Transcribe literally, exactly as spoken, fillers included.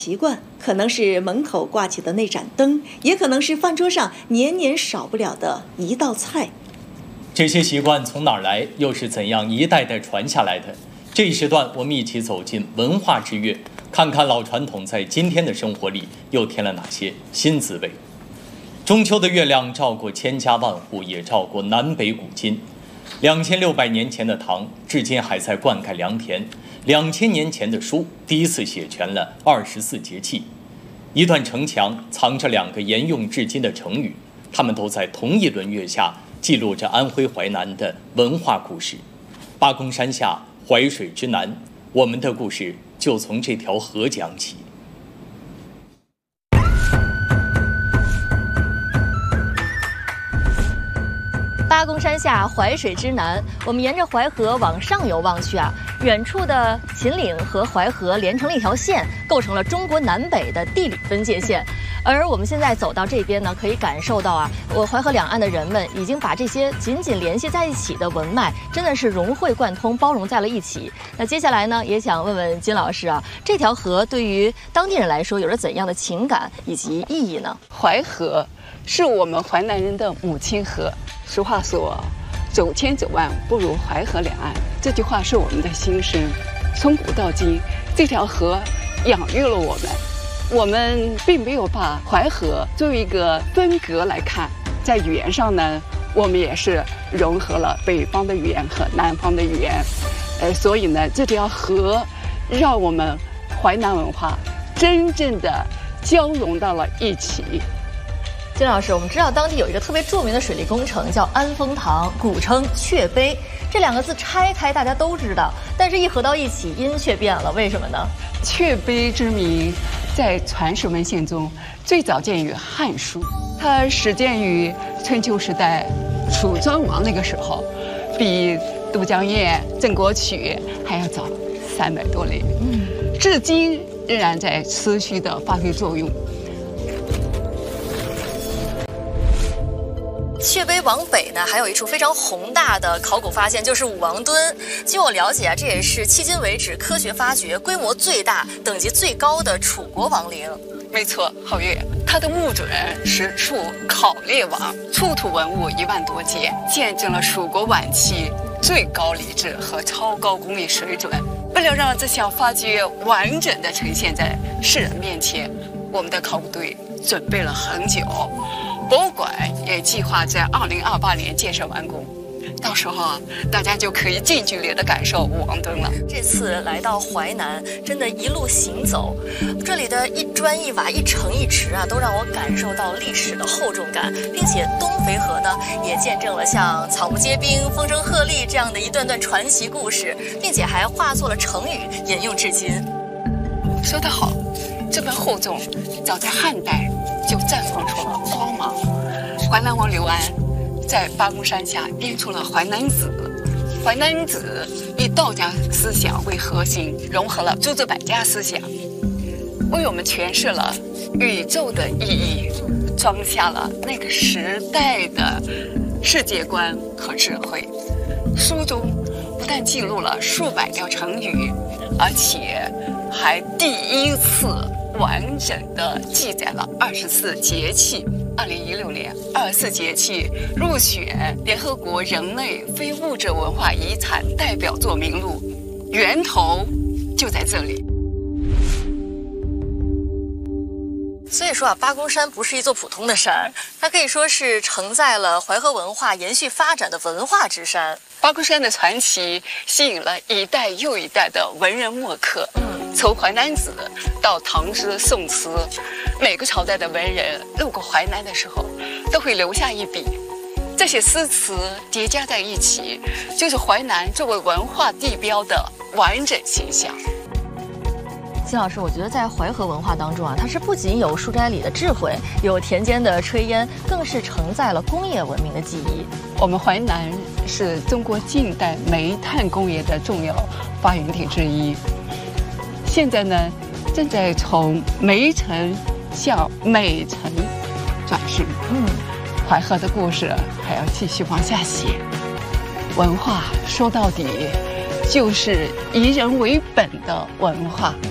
习惯，可能是门口挂起的那盏灯，也可能是饭桌上年年少不了的一道菜。 这些习惯从哪儿来，又是怎样一代代传下来的？这一时段，我们一起走进文化之月，看看老传统在今天的生活里又添了哪些新滋味。中秋的月亮照过千家万户，也照过南北古今。两千六百年前的糖，至今还在灌溉良田。两千年前的书，第一次写全了二十四节气。一段城墙藏着两个沿用至今的成语，它们都在同一轮月下记录着安徽淮南的文化故事。八公山下，淮水之南，我们的故事就从这条河讲起。 八公山下，淮水之南。我们沿着淮河往上游望去啊，远处的秦岭和淮河连成了一条线，构成了中国南北的地理分界线。而我们现在走到这边呢，可以感受到啊，我淮河两岸的人们已经把这些紧紧联系在一起的文脉，真的是融会贯通，包容在了一起。那接下来呢，也想问问金老师啊，这条河对于当地人来说有着怎样的情感以及意义呢？ 淮河是我们淮南人的母亲河。俗话说，走千走万不如淮河两岸，这句话是我们的心声。从古到今，这条河养育了我们。我们并没有把淮河作为一个分隔来看，在语言上呢，我们也是融合了北方的语言和南方的语言。呃，所以呢，这条河让我们淮南文化真正的交融到了一起。 金老师，我们知道当地有一个特别著名的水利工程叫安丰堂，古称雀碑。这两个字拆开大家都知道，但是一合到一起音却变了，为什么呢？ 雀碑之名在传史文献中最早见于《汉书》，它始建于春秋时代楚庄王那个时候，比都江堰、郑国渠还要早三百多年，嗯，至今仍然在持续的发挥作用。 雀碑往北呢，还有一处非常宏大的考古发现，就是武王墩。据我了解啊，这也是迄今为止科学发掘规模最大、等级最高的楚国王陵。 没错，皓月，它的墓准是楚考烈王，出土文物一万多件，见证了蜀国晚期最高礼制和超高工艺水准。为了让这项发掘完整的呈现在世人面前，我们的考古队准备了很久。博物馆也计划在二零二八年建设完工，到时候啊，大家就可以近距离的感受武王墩了。 这次来到淮南，真的一路行走，这里的一砖一瓦、一城一池啊，都让我感受到历史的厚重感，并且东淝河呢，也见证了像草木皆兵、风声鹤唳这样的一段段传奇故事，并且还化作了成语，沿用至今。 说得好，这份厚重早在汉代就绽放出了光芒。淮南王刘安在八公山下编出了《淮南子》，《淮南子》以道家思想为核心，融合了诸子百家思想，为我们诠释了宇宙的意义，装下了那个时代的世界观和智慧。书中不但记录了数百条成语，而且还第一次完整的记载了二十四节气。二零一六年，二十四节气入选联合国人类非物质文化遗产代表作名录，源头就在这里。 所以说啊，八公山不是一座普通的山，它可以说是承载了淮河文化延续发展的文化之山。 八公山的传奇吸引了一代又一代的文人墨客。嗯，从淮南子到唐诗宋词，每个朝代的文人路过淮南的时候，都会留下一笔。这些诗词叠加在一起，就是淮南作为文化地标的完整形象。 金老师，我觉得在淮河文化当中啊，它是不仅有书斋里的智慧，有田间的炊烟，更是承载了工业文明的记忆。 我们淮南是中国近代煤炭工业的重要发源地之一，现在呢，正在从煤城向美城转型。嗯，淮河的故事还要继续往下写。文化说到底，就是以人为本的文化。